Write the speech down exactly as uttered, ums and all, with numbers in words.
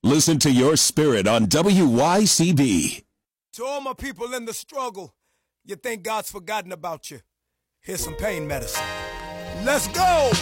Listen to your spirit on W Y C B. To all my people in the struggle, you think God's forgotten about you. Here's some pain medicine. Let's go!